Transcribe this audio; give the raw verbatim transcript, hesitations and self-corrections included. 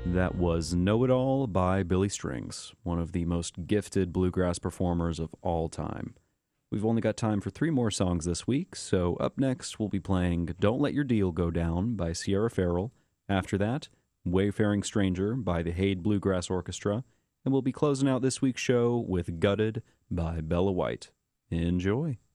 That was Know It All by Billy Strings, one of the most gifted bluegrass performers of all time. We've only got time for three more songs this week, so up next we'll be playing Don't Let Your Deal Go Down by Sierra Farrell. After that, Wayfaring Stranger by the Hade Bluegrass Orchestra, and we'll be closing out this week's show with Gutted by Bella White. Enjoy.